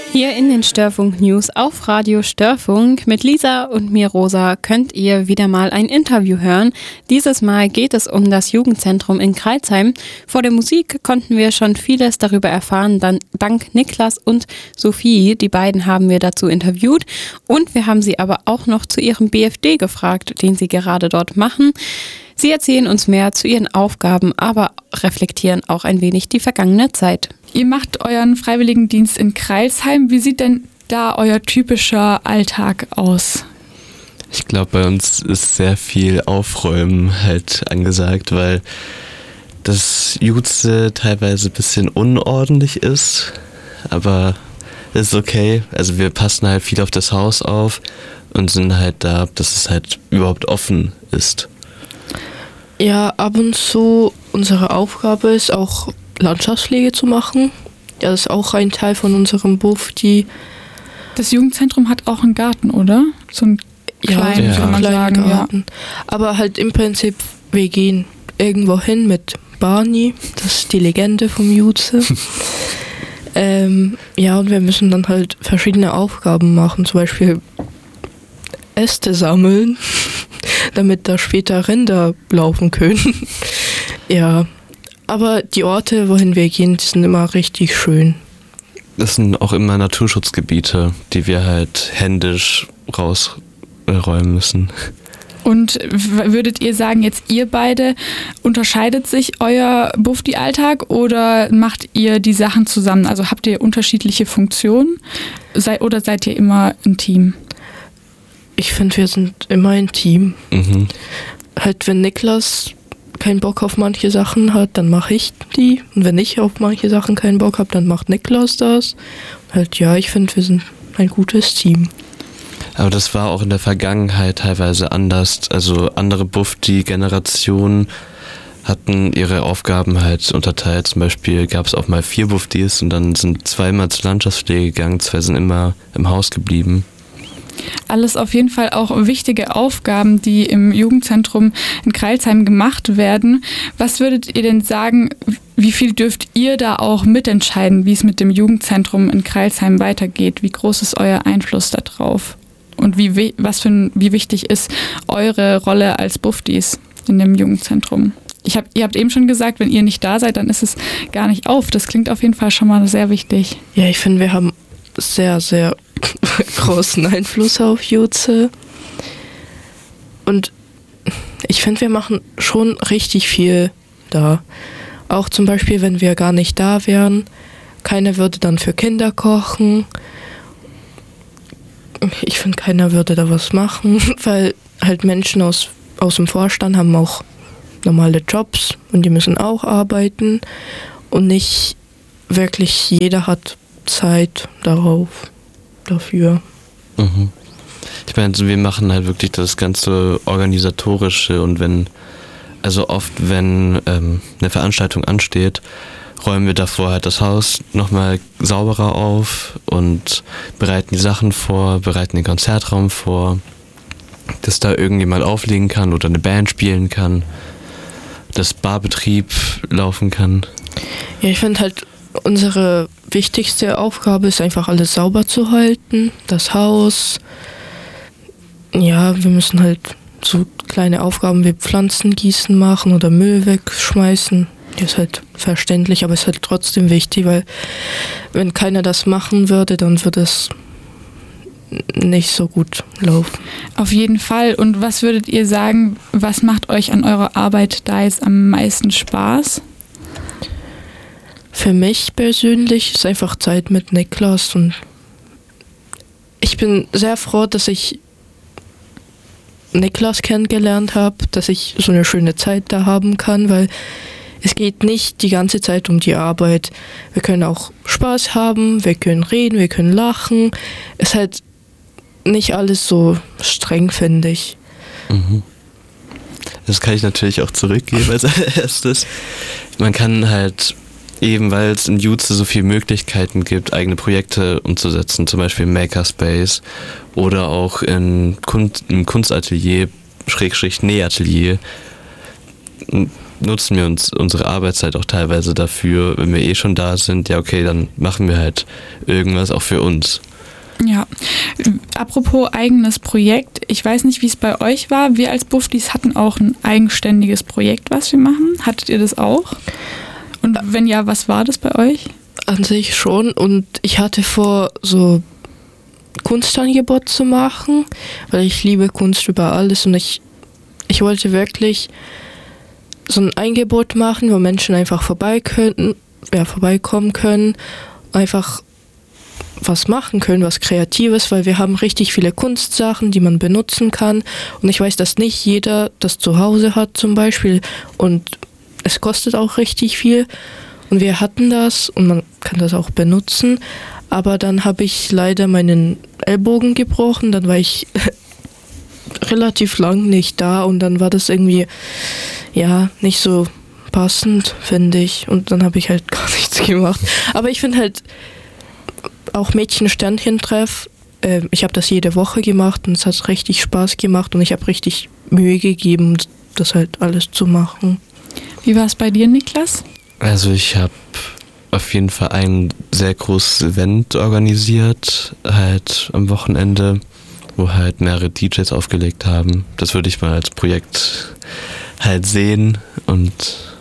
Hier in den Störfunk News auf Radio Störfunk mit Lisa und mir Rosa könnt ihr wieder mal ein Interview hören. Dieses Mal geht es um das Jugendzentrum in Crailsheim. Vor der Musik konnten wir schon vieles darüber erfahren, dank Niklas und Sophie. Die beiden haben wir dazu interviewt und wir haben sie aber auch noch zu ihrem BFD gefragt, den sie gerade dort machen. Sie erzählen uns mehr zu ihren Aufgaben, aber reflektieren auch ein wenig die vergangene Zeit. Ihr macht euren Freiwilligendienst in Crailsheim. Wie sieht denn da euer typischer Alltag aus? Ich glaube, bei uns ist sehr viel Aufräumen halt angesagt, weil das Jutze teilweise ein bisschen unordentlich ist, aber ist okay. Also wir passen halt viel auf das Haus auf und sind halt da, dass es halt überhaupt offen ist. Ja, ab und zu unsere Aufgabe ist auch Landschaftspflege zu machen. Ja, das ist auch ein Teil von unserem BFD. Das Jugendzentrum hat auch einen Garten, oder? So einen kleinen, kann man sagen. Garten. Ja. Aber halt im Prinzip, wir gehen irgendwo hin mit Barney, das ist die Legende vom Jutze. Ja, und wir müssen dann halt verschiedene Aufgaben machen, zum Beispiel Äste sammeln, damit da später Rinder laufen können. Ja, aber die Orte, wohin wir gehen, die sind immer richtig schön. Das sind auch immer Naturschutzgebiete, die wir halt händisch rausräumen müssen. Und würdet ihr sagen, jetzt ihr beide, unterscheidet sich euer BFD-Alltag oder macht ihr die Sachen zusammen? Also habt ihr unterschiedliche Funktionen oder seid ihr immer ein Team? Ich finde, wir sind immer ein Team. Mhm. Halt, wenn Niklas keinen Bock auf manche Sachen hat, dann mache ich die. Und wenn ich auf manche Sachen keinen Bock habe, dann macht Niklas das. Halt, ja, ich finde, wir sind ein gutes Team. Aber das war auch in der Vergangenheit teilweise anders. Also andere BFD-Generationen hatten ihre Aufgaben halt unterteilt. Zum Beispiel gab es auch mal 4 BFDs und dann sind 2 mal zur Landschaftspflege gegangen, 2 sind immer im Haus geblieben. Alles auf jeden Fall auch wichtige Aufgaben, die im Jugendzentrum in Crailsheim gemacht werden. Was würdet ihr denn sagen, wie viel dürft ihr da auch mitentscheiden, wie es mit dem Jugendzentrum in Crailsheim weitergeht? Wie groß ist euer Einfluss da drauf? Und wie wichtig ist eure Rolle als BFDs in dem Jugendzentrum? Ihr habt eben schon gesagt, wenn ihr nicht da seid, dann ist es gar nicht auf. Das klingt auf jeden Fall schon mal sehr wichtig. Ja, ich finde, wir haben sehr, sehr großen Einfluss auf Jutze. Und ich finde, wir machen schon richtig viel da. Auch zum Beispiel, wenn wir gar nicht da wären, keiner würde dann für Kinder kochen. Ich finde, keiner würde da was machen, weil halt Menschen aus dem Vorstand haben auch normale Jobs und die müssen auch arbeiten und nicht wirklich jeder hat Zeit dafür. Mhm. Ich meine, wir machen halt wirklich das ganze Organisatorische und wenn eine Veranstaltung ansteht, räumen wir davor halt das Haus nochmal sauberer auf und bereiten die Sachen vor, bereiten den Konzertraum vor, dass da irgendjemand auflegen kann oder eine Band spielen kann, dass Barbetrieb laufen kann. Ja, ich finde halt, unsere wichtigste Aufgabe ist einfach alles sauber zu halten, das Haus. Ja, wir müssen halt so kleine Aufgaben wie Pflanzen gießen machen oder Müll wegschmeißen. Das ist halt verständlich, aber ist halt trotzdem wichtig, weil wenn keiner das machen würde, dann würde es nicht so gut laufen. Auf jeden Fall. Und was würdet ihr sagen, was macht euch an eurer Arbeit da jetzt am meisten Spaß? Für mich persönlich ist einfach Zeit mit Niklas und ich bin sehr froh, dass ich Niklas kennengelernt habe, dass ich so eine schöne Zeit da haben kann, weil es geht nicht die ganze Zeit um die Arbeit. Wir können auch Spaß haben, wir können reden, wir können lachen. Es ist halt nicht alles so streng, finde ich. Mhm. Das kann ich natürlich auch zurückgeben als erstes. Man kann halt eben, weil es in Jutze so viele Möglichkeiten gibt, eigene Projekte umzusetzen, zum Beispiel im Makerspace oder auch im Kunstatelier, / Nähatelier. nutzen wir uns unsere Arbeitszeit auch teilweise dafür, wenn wir schon da sind, ja okay, dann machen wir halt irgendwas auch für uns. Ja, apropos eigenes Projekt, ich weiß nicht, wie es bei euch war. Wir als Buftis hatten auch ein eigenständiges Projekt, was wir machen. Hattet ihr das auch? Und wenn ja, was war das bei euch? An sich schon, und ich hatte vor, so Kunstangebot zu machen, weil ich liebe Kunst über alles, und ich wollte wirklich so ein Angebot machen, wo Menschen einfach vorbeikommen können, einfach was machen können, was Kreatives, weil wir haben richtig viele Kunstsachen, die man benutzen kann, und ich weiß, dass nicht jeder das zu Hause hat zum Beispiel, und es kostet auch richtig viel, und wir hatten das und man kann das auch benutzen, aber dann habe ich leider meinen Ellbogen gebrochen, dann war ich relativ lang nicht da, und dann war das irgendwie nicht so passend, finde ich, und dann habe ich halt gar nichts gemacht. Aber ich finde halt auch Mädchen-Sternchen-Treff, ich habe das jede Woche gemacht und es hat richtig Spaß gemacht, und ich habe richtig Mühe gegeben, das halt alles zu machen. Wie war es bei dir, Niklas? Also ich habe auf jeden Fall ein sehr großes Event organisiert, halt am Wochenende, wo halt mehrere DJs aufgelegt haben. Das würde ich mal als Projekt halt sehen, und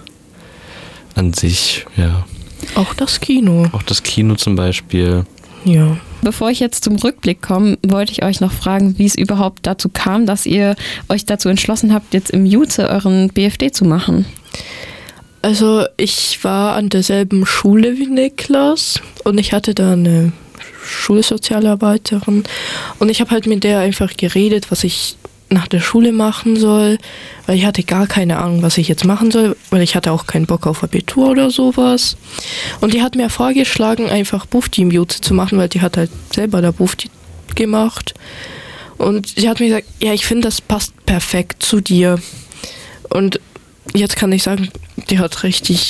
an sich, ja. Auch das Kino. Auch das Kino zum Beispiel. Ja. Bevor ich jetzt zum Rückblick komme, wollte ich euch noch fragen, wie es überhaupt dazu kam, dass ihr euch dazu entschlossen habt, jetzt im Juze euren BFD zu machen. Also ich war an derselben Schule wie Niklas, und ich hatte da eine Schulsozialarbeiterin, und ich habe halt mit der einfach geredet, was ich nach der Schule machen soll, weil ich hatte gar keine Ahnung, was ich jetzt machen soll, weil ich hatte auch keinen Bock auf Abitur oder sowas. Und die hat mir vorgeschlagen, einfach Bufti im Juze zu machen, weil die hat halt selber da Bufti gemacht. Und sie hat mir gesagt, ja, ich finde, das passt perfekt zu dir. Und jetzt kann ich sagen, die hat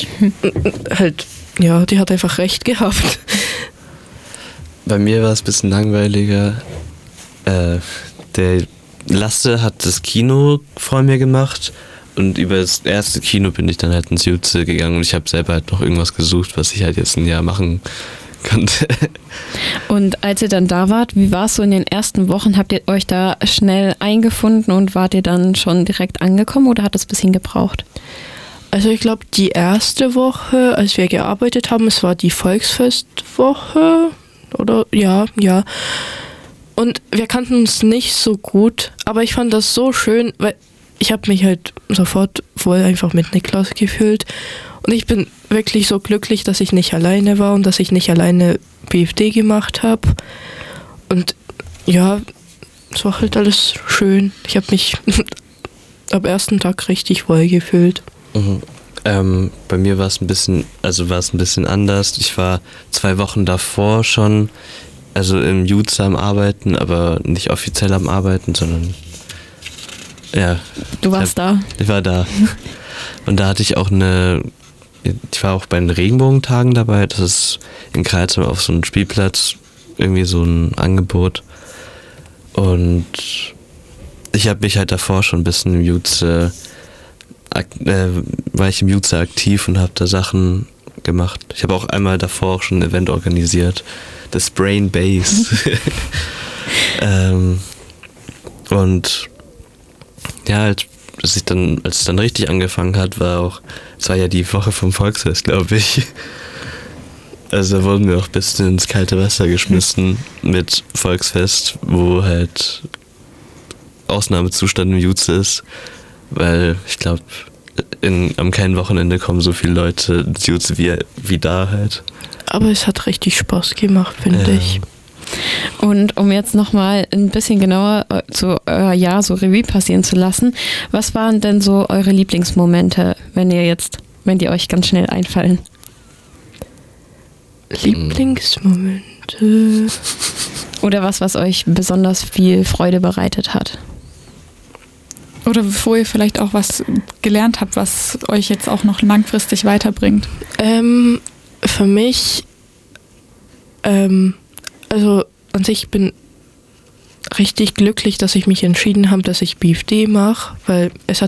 die hat einfach recht gehabt. Bei mir war es ein bisschen langweiliger. Der Lasse hat das Kino vor mir gemacht, und über das erste Kino bin ich dann halt ins Juze gegangen, und ich habe selber halt noch irgendwas gesucht, was ich halt jetzt ein Jahr machen konnte. Und als ihr dann da wart, wie war es so in den ersten Wochen? Habt ihr euch da schnell eingefunden und wart ihr dann schon direkt angekommen, oder hat es ein bisschen gebraucht? Also ich glaube, die erste Woche, als wir gearbeitet haben, es war die Volksfestwoche, oder? Ja. Und wir kannten uns nicht so gut, aber ich fand das so schön, weil ich habe mich halt sofort wohl einfach mit Niklas gefühlt. Und ich bin wirklich so glücklich, dass ich nicht alleine war und dass ich nicht alleine BFD gemacht habe. Und ja, es war halt alles schön. Ich habe mich am ersten Tag richtig wohl gefühlt. Mhm. Bei mir war es ein bisschen anders. Ich war 2 Wochen davor schon, also im Juze am Arbeiten, aber nicht offiziell am Arbeiten, sondern ja. Du warst da? Ich war da. Und da hatte ich auch ich war auch bei den Regenbogentagen dabei. Das ist in Kreilsheim auf so einem Spielplatz irgendwie so ein Angebot. Und ich habe mich halt davor schon ein bisschen im Juze, war ich im Juze aktiv und habe da Sachen gemacht. Ich habe auch einmal davor auch schon ein Event organisiert. Das Brain Bass. Und ja, als es dann richtig angefangen hat, es war ja die Woche vom Volksfest, glaube ich. Also da wurden wir auch ein bisschen ins kalte Wasser geschmissen mit Volksfest, wo halt Ausnahmezustand im Juze ist, weil ich glaube, am keinen Wochenende kommen so viele Leute ins Juze wie da halt. Aber es hat richtig Spaß gemacht, finde ich. Und um jetzt nochmal ein bisschen genauer zu euer Jahr so Revue passieren zu lassen, was waren denn so eure Lieblingsmomente, wenn die euch ganz schnell einfallen? Lieblingsmomente? Oder was euch besonders viel Freude bereitet hat? Oder wo ihr vielleicht auch was gelernt habt, was euch jetzt auch noch langfristig weiterbringt? Für mich, also an sich bin richtig glücklich, dass ich mich entschieden habe, dass ich BFD mache, weil es hat mir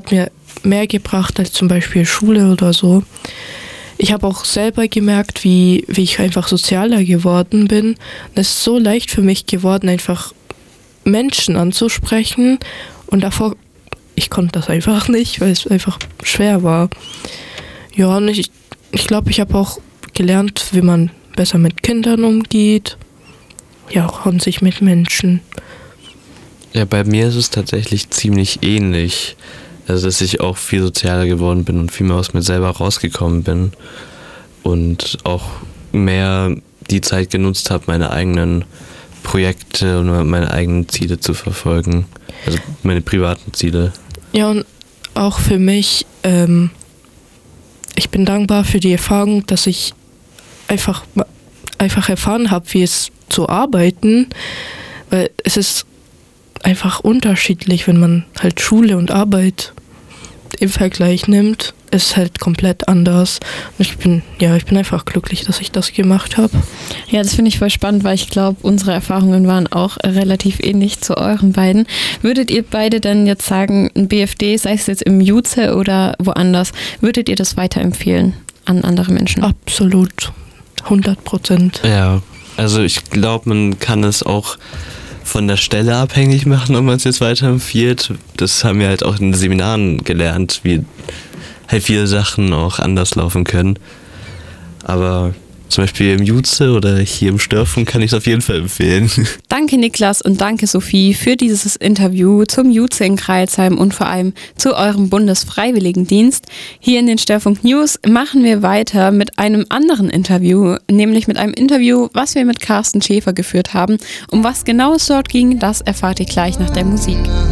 mehr gebracht als zum Beispiel Schule oder so. Ich habe auch selber gemerkt, wie ich einfach sozialer geworden bin. Es ist so leicht für mich geworden, einfach Menschen anzusprechen. Und davor, ich konnte das einfach nicht, weil es einfach schwer war. Ja, und ich glaube, ich habe auch gelernt, wie man besser mit Kindern umgeht. Ja, auch an sich mit Menschen. Ja, bei mir ist es tatsächlich ziemlich ähnlich. Also, dass ich auch viel sozialer geworden bin und viel mehr aus mir selber rausgekommen bin. Und auch mehr die Zeit genutzt habe, meine eigenen Projekte und meine eigenen Ziele zu verfolgen. Also meine privaten Ziele. Ja, und auch für mich, ich bin dankbar für die Erfahrung, dass ich einfach erfahren habe, wie es zu arbeiten. Weil es ist einfach unterschiedlich, wenn man halt Schule und Arbeit im Vergleich nimmt. Ist halt komplett anders. Und ich bin einfach glücklich, dass ich das gemacht habe. Ja, das finde ich voll spannend, weil ich glaube, unsere Erfahrungen waren auch relativ ähnlich zu euren beiden. Würdet ihr beide dann jetzt sagen, ein BFD, sei es jetzt im Juze oder woanders, würdet ihr das weiterempfehlen an andere Menschen? Absolut. 100%. Ja, also ich glaube, man kann es auch von der Stelle abhängig machen, ob man es jetzt weiterempfiehlt. Das haben wir halt auch in den Seminaren gelernt, wie halt viele Sachen auch anders laufen können. Aber zum Beispiel im Juze oder hier im Störfunk kann ich es auf jeden Fall empfehlen. Danke Niklas und danke Sophie für dieses Interview zum Juze in Crailsheim und vor allem zu eurem Bundesfreiwilligendienst. Hier in den Störfunk News machen wir weiter mit einem anderen Interview, nämlich mit einem Interview, was wir mit Carsten Schäfer geführt haben. Um was genau es dort ging, das erfahrt ihr gleich nach der Musik.